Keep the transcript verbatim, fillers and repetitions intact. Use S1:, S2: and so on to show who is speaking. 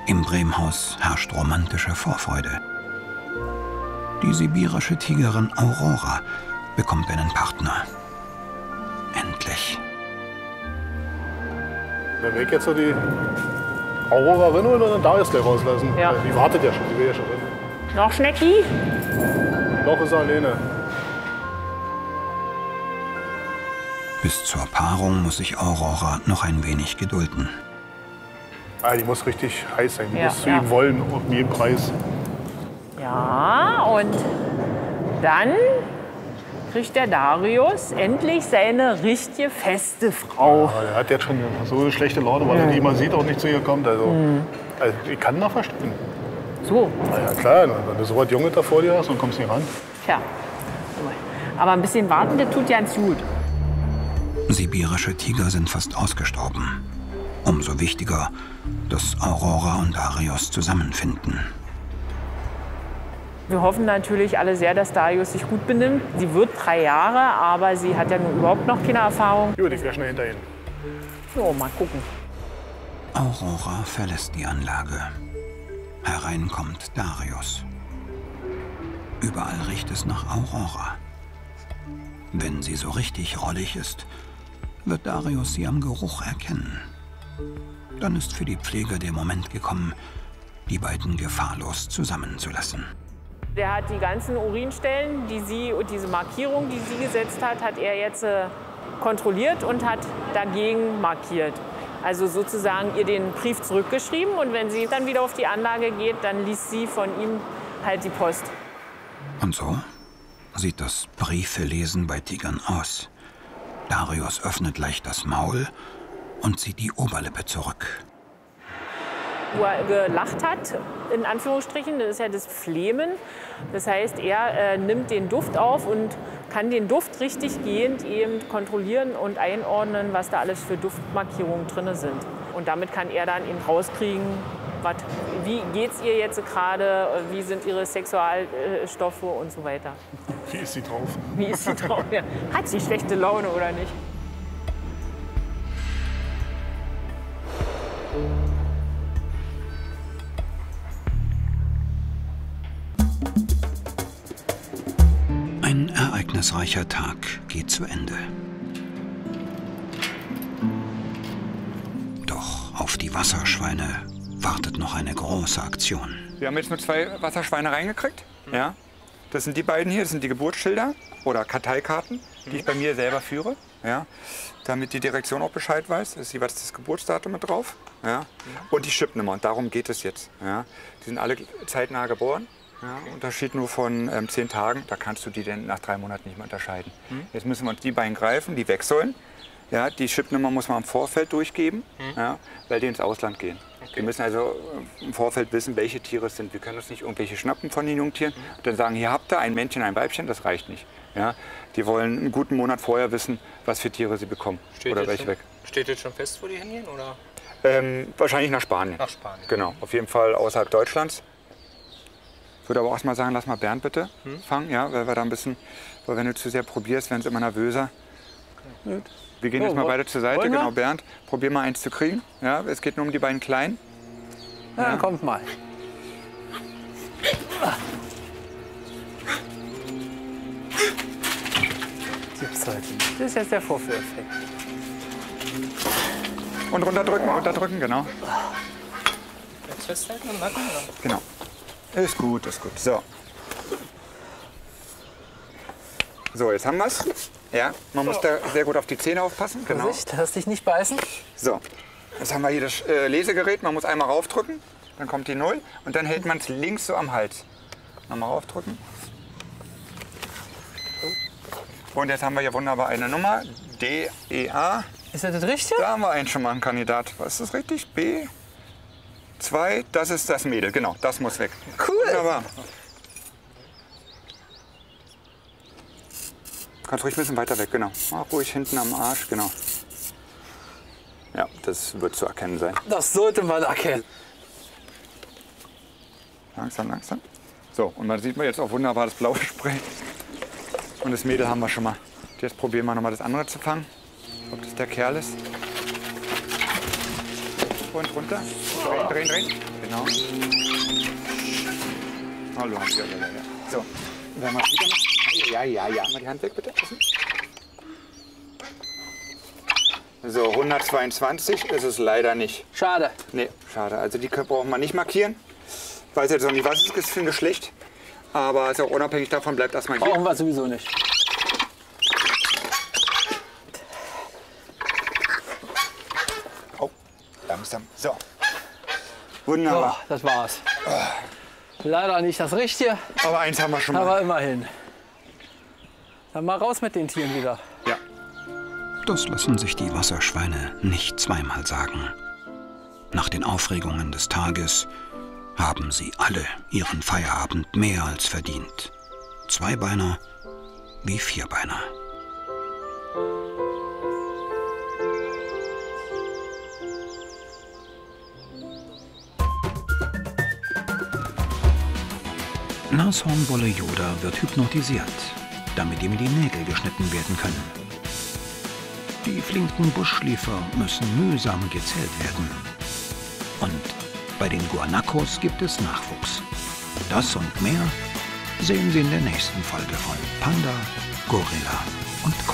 S1: Im Bremhaus herrscht romantische Vorfreude. Die sibirische Tigerin Aurora bekommt einen Partner. Endlich.
S2: Wenn wir jetzt so die Aurora reinholen und dann Darius gleich rauslassen.
S3: Ja.
S2: Die wartet ja schon, die will ja schon rein.
S3: Noch Schnecki?
S2: Noch ist er alleine.
S1: Bis zur Paarung muss sich Aurora noch ein wenig gedulden.
S2: Ah, die muss richtig heiß sein, die
S3: Ja,
S2: muss zu
S3: ja.
S2: ihm wollen, um jeden Preis.
S3: Ja, und dann kriegt der Darius endlich seine richtige feste Frau.
S2: Aber er hat jetzt schon so eine schlechte Laune, weil er die immer sieht, auch nicht zu ihr kommt. Also,
S3: Mhm.
S2: also ich kann noch verstehen.
S3: So,
S2: Na ja, klar, wenn du so was Junges da vor dir hast und kommst nicht ran.
S3: tja. Aber ein bisschen warten, das tut ganz gut.
S1: Sibirische Tiger sind fast ausgestorben. Umso wichtiger, dass Aurora und Darius zusammenfinden.
S3: Wir hoffen natürlich alle sehr, dass Darius sich gut benimmt. Sie wird drei Jahre, aber sie hat ja nun überhaupt noch keine Erfahrung.
S2: Gut, ich wäre schnell hinterhin.
S3: So, mal gucken.
S1: Aurora verlässt die Anlage. Herein kommt Darius. Überall riecht es nach Aurora. Wenn sie so richtig rollig ist, wird Darius sie am Geruch erkennen. Dann ist für die Pfleger der Moment gekommen, die beiden gefahrlos zusammenzulassen.
S3: Der hat die ganzen Urinstellen, die sie und diese Markierung, die sie gesetzt hat, hat er jetzt äh, kontrolliert und hat dagegen markiert. Also sozusagen ihr den Brief zurückgeschrieben und wenn sie dann wieder auf die Anlage geht, dann liest sie von ihm halt die Post.
S1: Und so sieht das Briefelesen bei Tigern aus. Darius öffnet leicht das Maul und zieht die Oberlippe zurück.
S3: Wo er gelacht hat, in Anführungsstrichen, das ist ja das Flehmen. Das heißt, er äh, nimmt den Duft auf und kann den Duft richtig gehend eben kontrollieren und einordnen, was da alles für Duftmarkierungen drin sind. Und damit kann er dann eben rauskriegen, wat, wie geht es ihr jetzt gerade, wie sind ihre Sexualstoffe und so weiter.
S2: Wie ist sie drauf?
S3: Wie ist sie drauf? Ja. Hat sie schlechte Laune oder nicht?
S1: Ein ereignisreicher Tag geht zu Ende. Doch auf die Wasserschweine wartet noch eine große Aktion.
S4: Wir haben jetzt nur zwei Wasserschweine reingekriegt. Ja. Das sind die beiden hier, das sind die Geburtsschilder oder Karteikarten, die ich bei mir selber führe. Ja. Damit die Direktion auch Bescheid weiß. Da ist jeweils das Geburtsdatum mit drauf. Ja. Und die Chipnummer. Und darum geht es jetzt. Ja. Die sind alle zeitnah geboren. Ja, Unterschied nur von ähm, zehn Tagen, da kannst du die denn nach drei Monaten nicht mehr unterscheiden. Hm. Jetzt müssen wir uns die beiden greifen, die weg sollen. Ja, die Chipnummer muss man im Vorfeld durchgeben, hm. ja, weil die ins Ausland gehen. Okay. Wir müssen also im Vorfeld wissen, welche Tiere es sind. Wir können uns nicht irgendwelche schnappen von den Jungtieren hm. und dann sagen, hier habt ihr ein Männchen, ein Weibchen, das reicht nicht. Ja, die wollen einen guten Monat vorher wissen, was für Tiere sie bekommen.
S5: Steht
S4: oder
S5: jetzt
S4: welche
S5: schon,
S4: weg.
S5: Steht jetzt schon fest, wo die hingehen? Oder?
S4: Ähm, wahrscheinlich nach Spanien.
S5: Nach Spanien.
S4: Genau, auf jeden Fall außerhalb Deutschlands. Ich würde aber auch mal sagen, lass mal Bernd bitte hm? fangen, ja, weil wir da ein bisschen, weil wenn du zu sehr probierst, werden sie immer nervöser. Okay. Wir gehen
S3: oh,
S4: jetzt mal beide zur Seite, genau,
S3: wir?
S4: Bernd, probier mal eins zu kriegen. Ja, es geht nur um die beiden Kleinen.
S5: Ja, ja. Kommt mal. Gibt's heute nicht. Das ist jetzt der Vorführeffekt.
S4: Und runterdrücken, runterdrücken, genau.
S5: Jetzt festhalten im Nacken, oder?
S4: Genau. Ist gut, ist gut. So. So, jetzt haben wir es. Ja, man muss da sehr gut auf die Zähne aufpassen. Genau.
S5: Vorsicht, lass dich nicht beißen.
S4: So, jetzt haben wir hier das äh, Lesegerät. Man muss einmal raufdrücken, dann kommt die Null und dann hält man es links so am Hals. Nochmal raufdrücken. Und jetzt haben wir hier wunderbar eine Nummer. D E A.
S5: Ist das das Richtige?
S4: Da haben wir einen schon mal einen Kandidat. Was ist das richtig? B zwei, das ist das Mädel. Genau, das muss weg.
S5: Cool.
S4: Wunderbar. Kannst ruhig ein bisschen weiter weg, genau. Mach ruhig hinten am Arsch, genau. Ja, das wird zu erkennen sein.
S5: Das sollte man erkennen.
S4: Langsam, langsam. So, und man sieht man jetzt auch wunderbar das blaue Spray. Und das Mädel haben wir schon mal. Jetzt probieren wir noch mal das andere zu fangen. Ob das der Kerl ist. Und runter. Drehen, drehen, drehen. Genau. Hallo, ja, ja, ja, ja. So, wenn wir wieder noch. Ja, ja, ja. Mal die Hand weg, bitte. So, hundertzweiundzwanzig ist es leider nicht.
S5: Schade.
S4: Nee, schade. Also die brauchen wir nicht markieren. Ich weiß jetzt noch nicht, was es ist für ein Geschlecht. Aber ist auch unabhängig davon, bleibt erstmal hier.
S5: Brauchen wir sowieso nicht.
S4: Oh, langsam. So. Wunderbar.
S5: So, das war's. Leider nicht das Richtige,
S4: Aber eins haben wir schon mal.
S5: aber immerhin. Dann mal raus mit den Tieren wieder.
S4: Ja.
S1: Das lassen sich die Wasserschweine nicht zweimal sagen. Nach den Aufregungen des Tages haben sie alle ihren Feierabend mehr als verdient. Zweibeiner wie Vierbeiner. Nashornwolle Yoda wird hypnotisiert, damit ihm die Nägel geschnitten werden können. Die flinken Buschschläfer müssen mühsam gezählt werden. Und bei den Guanacos gibt es Nachwuchs. Das und mehr sehen Sie in der nächsten Folge von Panda, Gorilla und Co.